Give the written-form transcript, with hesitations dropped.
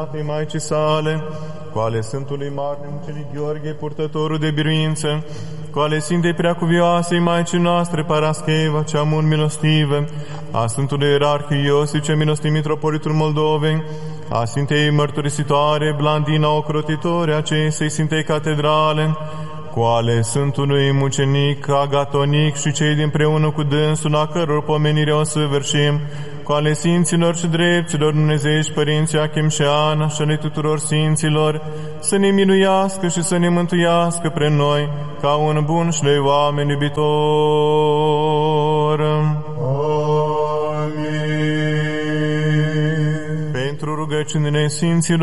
Maicii sale, cu ale Sfântului Marne Mucenic Gheorghe, purtătorul de biruință, cu ale Sfintei Preacuvioasei Maicii noastre, Parascheva, cea mult milostivă, a Sfântului Ierarhie Iosif, cea milostiv Mitropolitul Moldovei, a Sfintei Mărturisitoare, Blandina Ocrotitoare, acestei Sfintei Catedrale, cu ale Sfântului Mucenic Agatonic și cei dinpreună cu dânsul, a căror pomenire o săvârșim, cu ale Sfinților și Drepților Dumnezeiști, Părinții Achim și Ana și ale tuturor Sfinților, să ne miluiască și să ne mântuiască pre noi, ca un bun și de oameni iubitor. Amin. Pentru rugăciunile Sfinților,